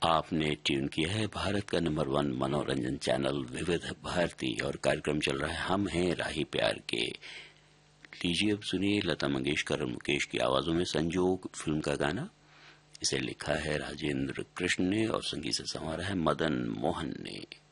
आपने ट्यून किया है भारत का नंबर 1 मनोरंजन चैनल विविध भारती और कार्यक्रम चल रहा है हम हैं राही प्यार के। लीजिए अब सुनिए लता मंगेशकर और मुकेश की आवाजों में संजोग फिल्म का गाना। इसे लिखा है राजेंद्र कृष्ण ने और संगीत से संवारा है मदन मोहन ने।